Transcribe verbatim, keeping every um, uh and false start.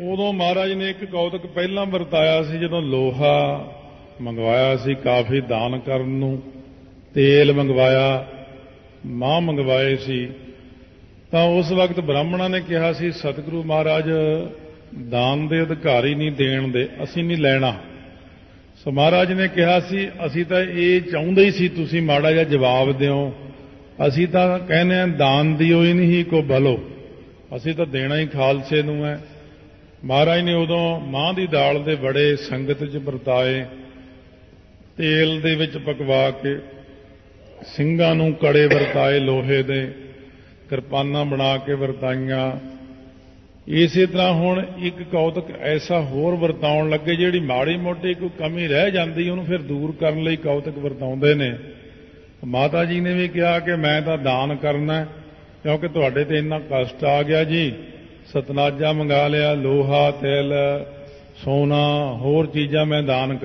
ਉਦੋਂ ਮਹਾਰਾਜ ਨੇ ਇੱਕ ਕੌਤਕ ਪਹਿਲਾਂ ਵਰਤਾਇਆ ਸੀ, ਜਦੋਂ ਲੋਹਾ ਮੰਗਵਾਇਆ ਸੀ ਕਾਫੀ ਦਾਨ ਕਰਨ ਨੂੰ, ਤੇਲ ਮੰਗਵਾਇਆ, ਮਾਂ ਮੰਗਵਾਏ ਸੀ, ਤਾਂ ਉਸ ਵਕਤ ਬ੍ਰਾਹਮਣਾਂ ਨੇ ਕਿਹਾ ਸੀ ਸਤਿਗੁਰੂ ਮਹਾਰਾਜ ਦਾਨ ਦੇ ਅਧਿਕਾਰੀ ਨਹੀਂ, ਦੇਣ ਦੇ ਅਸੀਂ ਨਹੀਂ ਲੈਣਾ। ਸੋ ਮਹਾਰਾਜ ਨੇ ਕਿਹਾ ਸੀ ਅਸੀਂ ਤਾਂ ਇਹ ਚਾਹੁੰਦੇ ਹੀ ਸੀ ਤੁਸੀਂ ਮਾੜਾ ਜਿਹਾ ਜਵਾਬ ਦਿਓ, ਅਸੀਂ ਤਾਂ ਕਹਿੰਦੇ ਹਾਂ ਦਾਨ ਦਿਓ ਹੀ ਨਹੀਂ ਕੋ ਭਲੋ, ਅਸੀਂ ਤਾਂ ਦੇਣਾ ਹੀ ਖਾਲਸੇ ਨੂੰ ਹੈ। ਮਹਾਰਾਜ ਨੇ ਉਦੋਂ ਮਾਂ ਦੀ ਦਾਲ ਦੇ ਬੜੇ ਸੰਗਤ 'ਚ ਵਰਤਾਏ, ਤੇਲ ਦੇ ਵਿੱਚ ਪਕਵਾ ਕੇ, ਸਿੰਘਾਂ ਨੂੰ ਕੜੇ ਵਰਤਾਏ ਲੋਹੇ ਦੇ, ਕਿਰਪਾਨਾਂ ਬਣਾ ਕੇ ਵਰਤਾਈਆਂ। ਇਸੇ ਤਰ੍ਹਾਂ ਹੁਣ ਇੱਕ ਕੌਤਕ ਐਸਾ ਹੋਰ ਵਰਤਾਉਣ ਲੱਗੇ, ਜਿਹੜੀ ਮਾੜੀ ਮੋਟੀ ਕੋਈ ਕਮੀ ਰਹਿ ਜਾਂਦੀ ਉਹਨੂੰ ਫਿਰ ਦੂਰ ਕਰਨ ਲਈ ਕੌਤਕ ਵਰਤਾਉਂਦੇ ਨੇ। ਮਾਤਾ ਜੀ ਨੇ ਵੀ ਕਿਹਾ ਕਿ ਮੈਂ ਤਾਂ ਦਾਨ ਕਰਨਾ, ਕਿਉਂਕਿ ਤੁਹਾਡੇ ਤੇ ਇੰਨਾ ਕਸ਼ਟ ਆ ਗਿਆ ਜੀ, ਸਤਨਾਜਾ ਮੰਗਾ ਲਿਆ, ਲੋਹਾ, ਤੇਲ, ਸੋਨਾ, ਹੋਰ ਚੀਜ਼ਾਂ ਮੈਂ ਦਾਨ